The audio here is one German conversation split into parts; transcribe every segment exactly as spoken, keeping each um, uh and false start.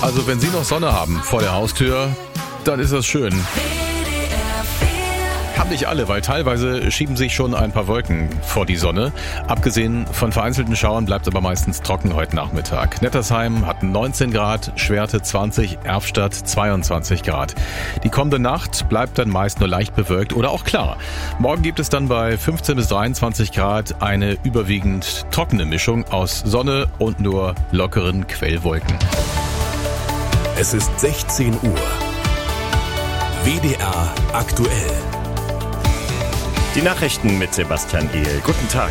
Also wenn Sie noch Sonne haben vor der Haustür, dann ist das schön. Haben nicht alle, weil teilweise schieben sich schon ein paar Wolken vor die Sonne. Abgesehen von vereinzelten Schauern bleibt es aber meistens trocken heute Nachmittag. Nettersheim hat neunzehn Grad, Schwerte zwanzig, Erfstadt zweiundzwanzig Grad. Die kommende Nacht bleibt dann meist nur leicht bewölkt oder auch klar. Morgen gibt es dann bei fünfzehn bis dreiundzwanzig Grad eine überwiegend trockene Mischung aus Sonne und nur lockeren Quellwolken. Es ist sechzehn Uhr. W D R aktuell. Die Nachrichten mit Sebastian Ehl. Guten Tag.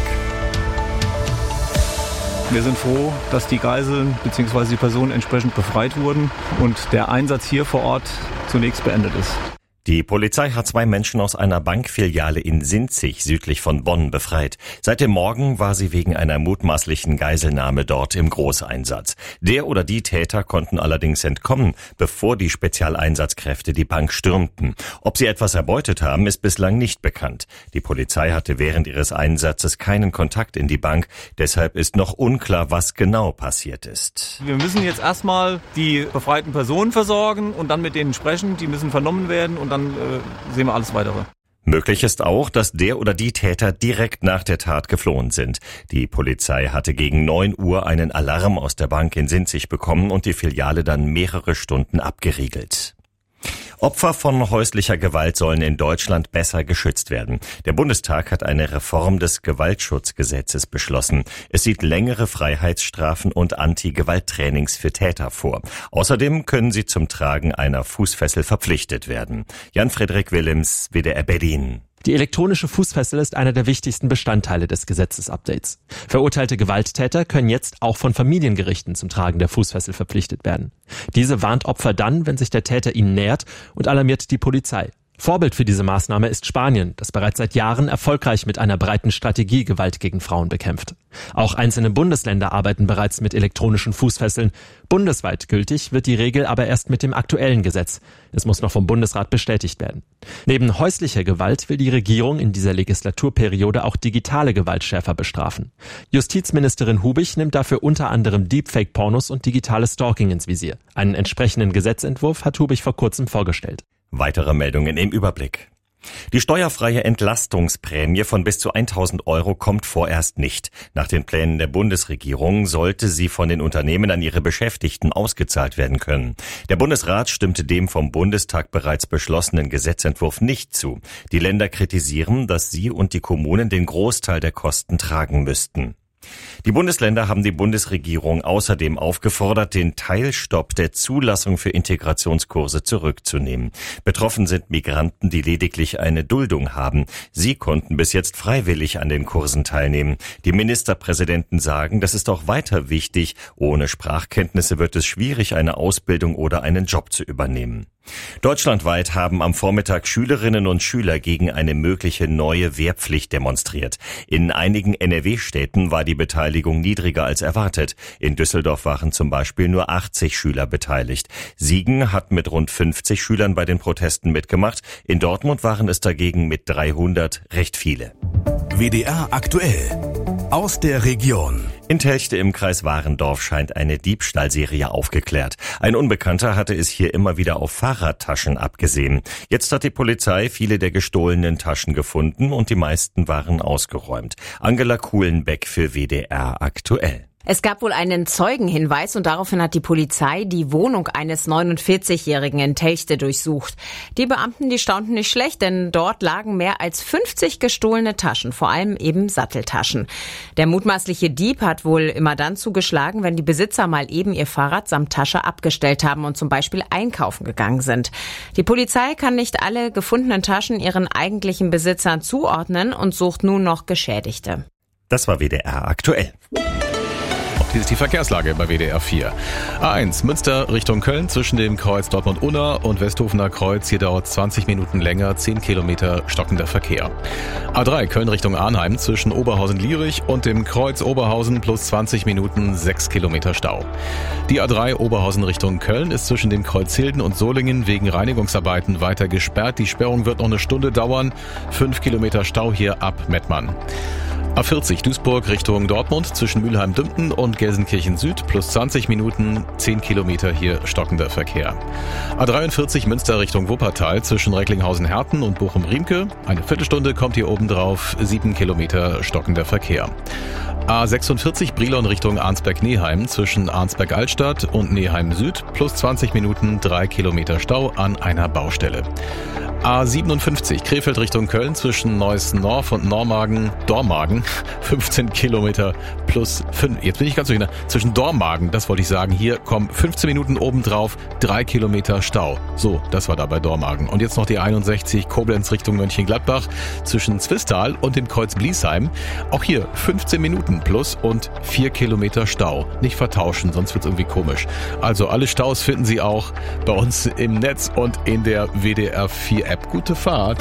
Wir sind froh, dass die Geiseln bzw. die Personen entsprechend befreit wurden und der Einsatz hier vor Ort zunächst beendet ist. Die Polizei hat zwei Menschen aus einer Bankfiliale in Sinzig südlich von Bonn befreit. Seit dem Morgen war sie wegen einer mutmaßlichen Geiselnahme dort im Großeinsatz. Der oder die Täter konnten allerdings entkommen, bevor die Spezialeinsatzkräfte die Bank stürmten. Ob sie etwas erbeutet haben, ist bislang nicht bekannt. Die Polizei hatte während ihres Einsatzes keinen Kontakt in die Bank. Deshalb ist noch unklar, was genau passiert ist. Wir müssen jetzt erstmal die befreiten Personen versorgen und dann mit denen sprechen. Die müssen vernommen werden und dann äh, sehen wir alles Weitere. Möglich ist auch, dass der oder die Täter direkt nach der Tat geflohen sind. Die Polizei hatte gegen neun Uhr einen Alarm aus der Bank in Sinzig bekommen und die Filiale dann mehrere Stunden abgeriegelt. Opfer von häuslicher Gewalt sollen in Deutschland besser geschützt werden. Der Bundestag hat eine Reform des Gewaltschutzgesetzes beschlossen. Es sieht längere Freiheitsstrafen und Anti-Gewalt-Trainings für Täter vor. Außerdem können sie zum Tragen einer Fußfessel verpflichtet werden. Jan-Frederik Willems, W D R Berlin. Die elektronische Fußfessel ist einer der wichtigsten Bestandteile des Gesetzesupdates. Verurteilte Gewalttäter können jetzt auch von Familiengerichten zum Tragen der Fußfessel verpflichtet werden. Diese warnt Opfer dann, wenn sich der Täter ihnen nähert, und alarmiert die Polizei. Vorbild für diese Maßnahme ist Spanien, das bereits seit Jahren erfolgreich mit einer breiten Strategie Gewalt gegen Frauen bekämpft. Auch einzelne Bundesländer arbeiten bereits mit elektronischen Fußfesseln. Bundesweit gültig wird die Regel aber erst mit dem aktuellen Gesetz. Es muss noch vom Bundesrat bestätigt werden. Neben häuslicher Gewalt will die Regierung in dieser Legislaturperiode auch digitale Gewalt schärfer bestrafen. Justizministerin Hubich nimmt dafür unter anderem Deepfake-Pornos und digitales Stalking ins Visier. Einen entsprechenden Gesetzentwurf hat Hubich vor kurzem vorgestellt. Weitere Meldungen im Überblick. Die steuerfreie Entlastungsprämie von bis zu tausend Euro kommt vorerst nicht. Nach den Plänen der Bundesregierung sollte sie von den Unternehmen an ihre Beschäftigten ausgezahlt werden können. Der Bundesrat stimmte dem vom Bundestag bereits beschlossenen Gesetzentwurf nicht zu. Die Länder kritisieren, dass sie und die Kommunen den Großteil der Kosten tragen müssten. Die Bundesländer haben die Bundesregierung außerdem aufgefordert, den Teilstopp der Zulassung für Integrationskurse zurückzunehmen. Betroffen sind Migranten, die lediglich eine Duldung haben. Sie konnten bis jetzt freiwillig an den Kursen teilnehmen. Die Ministerpräsidenten sagen, das ist auch weiter wichtig. Ohne Sprachkenntnisse wird es schwierig, eine Ausbildung oder einen Job zu übernehmen. Deutschlandweit haben am Vormittag Schülerinnen und Schüler gegen eine mögliche neue Wehrpflicht demonstriert. In einigen N R W-Städten war die Beteiligung niedriger als erwartet. In Düsseldorf waren zum Beispiel nur achtzig Schüler beteiligt. Siegen hat mit rund fünfzig Schülern bei den Protesten mitgemacht. In Dortmund waren es dagegen mit dreihundert recht viele. W D R aktuell. Aus der Region. In Telchte im Kreis Warendorf scheint eine Diebstahlserie aufgeklärt. Ein Unbekannter hatte es hier immer wieder auf Fahrradtaschen abgesehen. Jetzt hat die Polizei viele der gestohlenen Taschen gefunden und die meisten waren ausgeräumt. Angela Kuhlenbeck für W D R aktuell. Es gab wohl einen Zeugenhinweis und daraufhin hat die Polizei die Wohnung eines neunundvierzigjährigen in Telchte durchsucht. Die Beamten, die staunten nicht schlecht, denn dort lagen mehr als fünfzig gestohlene Taschen, vor allem eben Satteltaschen. Der mutmaßliche Dieb hat wohl immer dann zugeschlagen, wenn die Besitzer mal eben ihr Fahrrad samt Tasche abgestellt haben und zum Beispiel einkaufen gegangen sind. Die Polizei kann nicht alle gefundenen Taschen ihren eigentlichen Besitzern zuordnen und sucht nun noch Geschädigte. Das war W D R aktuell. Hier ist die Verkehrslage bei W D R vier. A eins Münster Richtung Köln zwischen dem Kreuz Dortmund-Unna und Westhofener Kreuz. Hier dauert zwanzig Minuten länger, zehn Kilometer stockender Verkehr. A drei Köln Richtung Arnheim zwischen Oberhausen-Lierich und dem Kreuz Oberhausen plus zwanzig Minuten, sechs Kilometer Stau. Die A drei Oberhausen Richtung Köln ist zwischen dem Kreuz Hilden und Solingen wegen Reinigungsarbeiten weiter gesperrt. Die Sperrung wird noch eine Stunde dauern. fünf Kilometer Stau hier ab Mettmann. A vierzig Duisburg Richtung Dortmund zwischen Mülheim-Dümpten und Gelsenkirchen Süd plus zwanzig Minuten, zehn Kilometer hier stockender Verkehr. A dreiundvierzig Münster Richtung Wuppertal zwischen Recklinghausen-Herten und Bochum-Riemke. Eine Viertelstunde kommt hier oben drauf, sieben Kilometer stockender Verkehr. A sechsundvierzig Brilon Richtung Arnsberg-Neheim zwischen Arnsberg-Altstadt und Neheim Süd plus zwanzig Minuten, drei Kilometer Stau an einer Baustelle. A siebenundfünfzig Krefeld Richtung Köln zwischen Neuss-Norf und Normagen, Dormagen, fünfzehn Kilometer plus fünf, jetzt bin ich ganz durcheinander, zwischen Dormagen, das wollte ich sagen, hier kommen fünfzehn Minuten obendrauf, drei Kilometer Stau. So, das war da bei Dormagen. Und jetzt noch die einundsechzig Koblenz Richtung Mönchengladbach zwischen Zwistal und dem Kreuz Bliesheim. Auch hier fünfzehn Minuten plus und vier Kilometer Stau. Nicht vertauschen, sonst wird's irgendwie komisch. Also alle Staus finden Sie auch bei uns im Netz und in der W D R vier App. Gute Fahrt.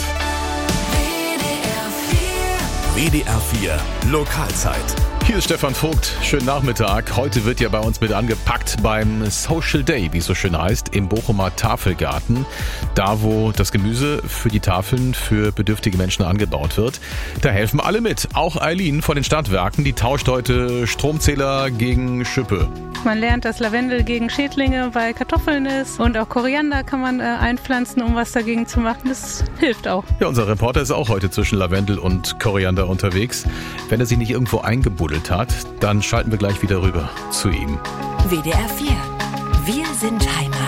W D R vier Lokalzeit. Hier ist Stefan Vogt. Schönen Nachmittag. Heute wird ja bei uns mit angepackt beim Social Day, wie es so schön heißt, im Bochumer Tafelgarten. Da, wo das Gemüse für die Tafeln für bedürftige Menschen angebaut wird. Da helfen alle mit. Auch Eileen von den Stadtwerken, die tauscht heute Stromzähler gegen Schippe. Man lernt, dass Lavendel gegen Schädlinge bei Kartoffeln ist und auch Koriander kann man äh, einpflanzen, um was dagegen zu machen. Das hilft auch. Ja, unser Reporter ist auch heute zwischen Lavendel und Koriander unterwegs. Wenn er sich nicht irgendwo eingebuddelt hat, dann schalten wir gleich wieder rüber zu ihm. W D R vier. Wir sind Heimat.